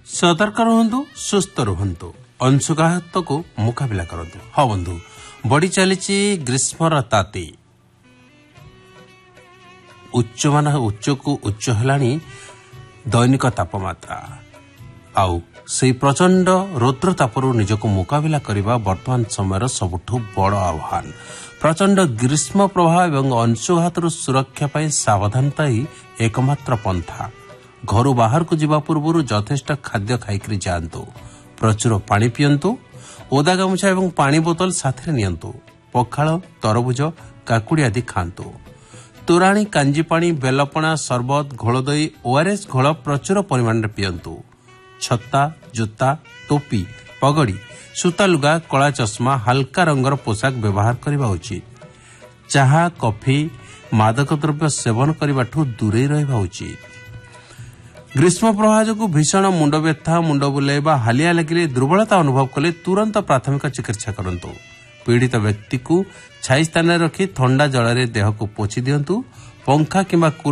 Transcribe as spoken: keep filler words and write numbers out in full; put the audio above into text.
सतर्क रुहतु सुस्थ रुहतु अंशुघात को मुकाबला करतु। हाँ बंधु बढ़ी चली ग्रीष्मर ताती उच्च मान उच्च को उच्च है दैनिक तापमात्रा आउ से प्रचंड रौद्र तापरू निजक मुकाबला करने वर्तमान समय सबुठु बड़ आह्वान। प्रचंड ग्रीष्म प्रभाव एवं अंशुघात सुरक्षा पाई सावधानता ही एकमात्र पंथा। घर बाहर को जीवा पूर्व यथेष्ट खाद्य खाई जातु। प्रचुर पानी पियंतु। ओदा गामुछा एवं पानी बोतल साथे नियंतु। पखाल तरबुज काकुड़ी आदि खांतु। तोराणी कांजी पानी बेलपणा सरबत घोल दई ओआरएस घोल प्रचुर परिमाण में पियंतु। छत्ता जोता टोपी पगड़ी सूता लुगा कला चश्मा हल्का रंगर पोशाक व्यवहार करने उचित। चाहा कॉफी मादक द्रव्य सेवन करने दूरे रहा उचित। ग्रीष्म प्रवाह जो भीषण मुंड व्यथा मुंड बुलाइबा हालिया लगिले दुर्बलता अनुभव कले तुरंत प्राथमिक चिकित्सा करंतु। पीड़ित व्यक्ति को छाई स्थान रखी ठंडा जल देह को पोछि दियंतु। पंखा किंबा